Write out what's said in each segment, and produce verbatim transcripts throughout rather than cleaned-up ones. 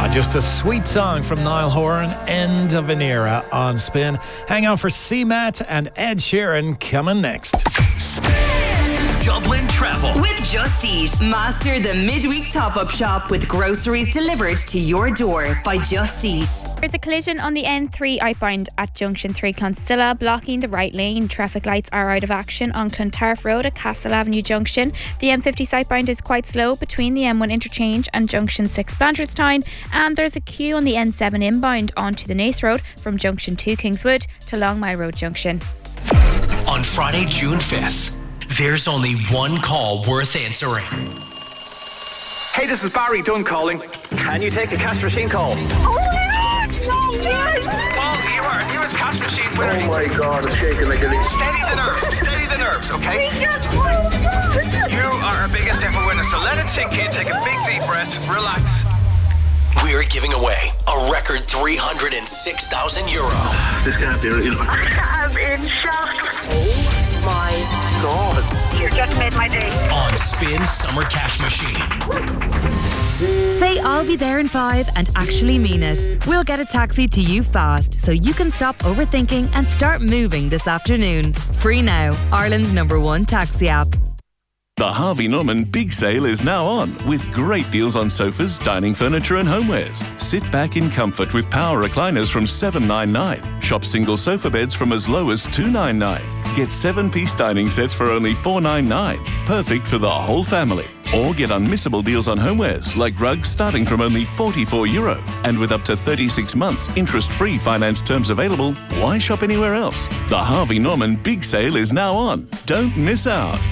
just a sweet song from Niall Horan, End of an Era on Spin. Hang on for C Mat and Ed Sheeran coming next. Dublin Travel with Just Eat. Master the midweek top-up shop with groceries delivered to your door by Just Eat. There's a collision on the N three outbound at Junction three Clonstilla, blocking the right lane. Traffic lights are out of action on Clontarf Road at Castle Avenue Junction. The M fifty southbound is quite slow between the M one interchange and Junction six Blanchardstown, and there's a queue on the N seven inbound onto the Naas Road from Junction two Kingswood to Longmire Road Junction. On Friday, June fifth, there's only one call worth answering. Hey, this is Barry Dunn calling. Can you take a cash machine call? Oh my God, no way! Paul, you are newest cash machine winner. Oh my God, I'm shaking like a leaf. Steady the nerves, steady the nerves, okay? You are our biggest ever winner, so let it sink in. Take a big deep breath, relax. We're giving away a record three hundred six thousand euro. This can't be real. I'm in shock. Oh my God. You just made my day. On Spin Summer Cash Machine. Say I'll be there in five and actually mean it. We'll get a taxi to you fast so you can stop overthinking and start moving this afternoon. Free now, Ireland's number one taxi app. The Harvey Norman Big Sale is now on, with great deals on sofas, dining furniture and homewares. Sit back in comfort with power recliners from seven ninety-nine. Shop single sofa beds from as low as two ninety-nine. Get seven-piece dining sets for only four ninety-nine. Perfect for the whole family. Or get unmissable deals on homewares, like rugs starting from only forty-four euro. And with up to thirty-six months interest-free finance terms available, why shop anywhere else? The Harvey Norman Big Sale is now on. Don't miss out.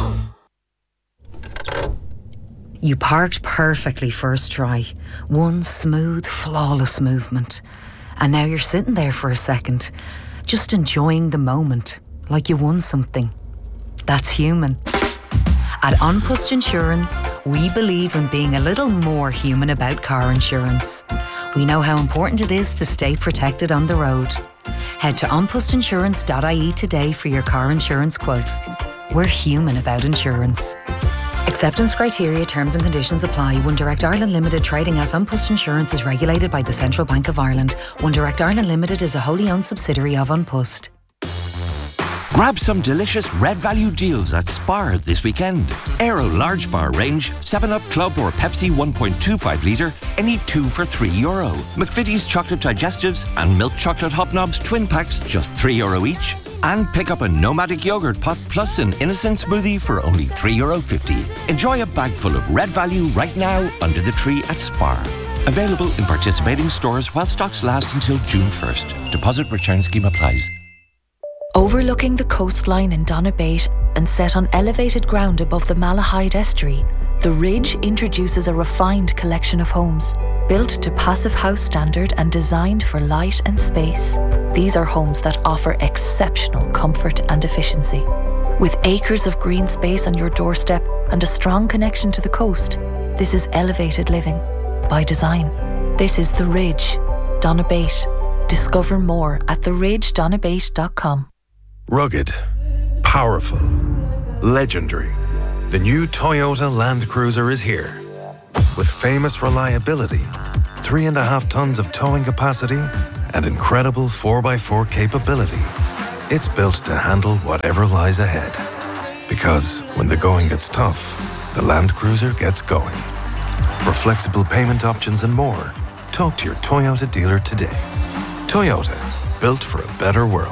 You parked perfectly first try. One smooth, flawless movement. And now you're sitting there for a second, just enjoying the moment, like you won something. That's human. At An Post Insurance, we believe in being a little more human about car insurance. We know how important it is to stay protected on the road. Head to an post insurance dot I E today for your car insurance quote. We're human about insurance. Acceptance criteria, terms and conditions apply. One Direct Ireland Limited, trading as An Post Insurance, is regulated by the Central Bank of Ireland. One Direct Ireland Limited is a wholly owned subsidiary of An Post. Grab some delicious red value deals at Spar this weekend. Aero Large Bar range, seven up Club or Pepsi one point two five litre, any two for three euro. McVitie's chocolate digestives and milk chocolate hobnobs twin packs, just three euro each. And pick up a Nomadic yogurt pot plus an innocent smoothie for only three euro fifty. Enjoy a bag full of red value right now under the tree at Spar. Available in participating stores while stocks last until June first. Deposit return scheme applies. Overlooking the coastline in Donabate and set on elevated ground above the Malahide estuary, The Ridge introduces a refined collection of homes, built to Passive House standard and designed for light and space. These are homes that offer exceptional comfort and efficiency. With acres of green space on your doorstep and a strong connection to the coast, this is elevated living by design. This is The Ridge, Donabate. Discover more at the ridge donabate dot com. Rugged, powerful, legendary. The new Toyota Land Cruiser is here. With famous reliability, three and a half tons of towing capacity, and incredible four by four capability. It's built to handle whatever lies ahead. Because when the going gets tough, the Land Cruiser gets going. For flexible payment options and more, talk to your Toyota dealer today. Toyota, built for a better world.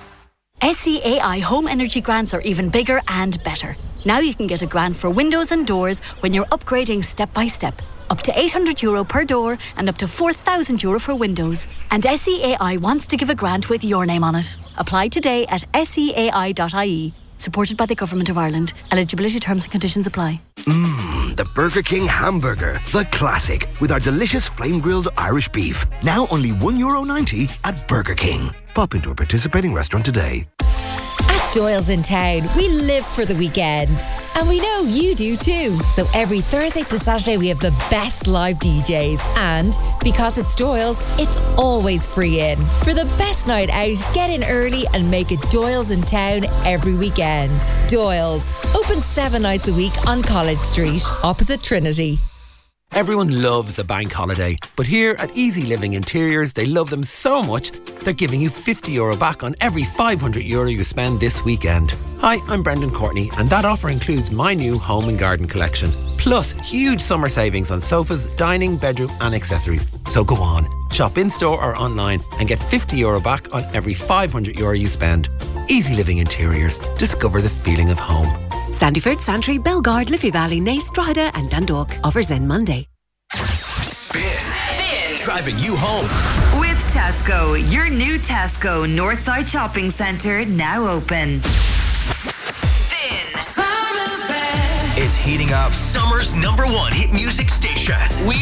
S E A I home energy grants are even bigger and better. Now you can get a grant for windows and doors when you're upgrading step by step. Up to eight hundred euro per door and up to four thousand euro for windows. And S E A I wants to give a grant with your name on it. Apply today at S E A I dot I E. Supported by the Government of Ireland. Eligibility terms and conditions apply. Mmm, the Burger King hamburger. The classic. With our delicious flame-grilled Irish beef. Now only one euro ninety at Burger King. Pop into a participating restaurant today. At Doyle's in Town, we live for the weekend. And we know you do too. So every Thursday to Saturday, we have the best live D Js. And because it's Doyle's, it's always free in. For the best night out, get in early and make it Doyle's in Town every weekend. Doyle's, open seven nights a week on College Street, opposite Trinity. Everyone loves a bank holiday, but here at Easy Living Interiors, they love them so much, they're giving you fifty euro back on every five hundred euro you spend this weekend. Hi, I'm Brendan Courtney, and that offer includes my new home and garden collection. Plus, huge summer savings on sofas, dining, bedroom and accessories. So go on, shop in-store or online and get fifty euro back on every five hundred euro you spend. Easy Living Interiors. Discover the feeling of home. Sandyford, Santry, Belgard, Liffey Valley, Naas, Drogheda and Dundalk. Offers end Monday. Spin. Spin. Driving you home. With Tesco, your new Tesco Northside Shopping Centre now open. Is heating up summer's number one hit music station. We